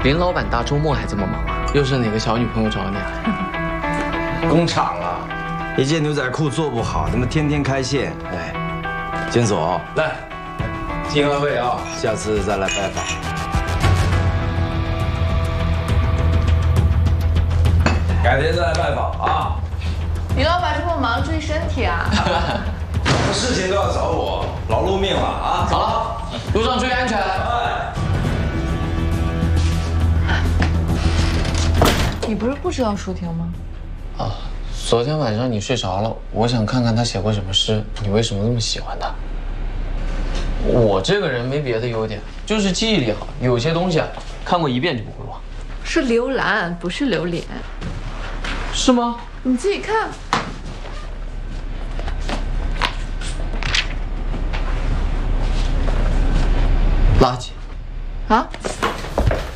林老板大周末还这么忙啊？又是哪个小女朋友找你啊？ 工厂啊，一件牛仔裤做不好，他们天天开线。哎，监所来，敬二位啊，下次再来拜访。改天再来拜访啊。 李老板这么忙，注意身体啊。 什么事情都要找我，劳碌命了啊！ 好了，路上注意安全。 哎。 你不是不知道舒婷吗？ 啊，昨天晚上你睡着了，我想看看他写过什么诗，你为什么那么喜欢他？我这个人没别的优点，就是记忆力好，有些东西啊，看过一遍就不会忘。 是刘兰，不是榴莲。 是吗？ 你自己看。 垃圾。 啊？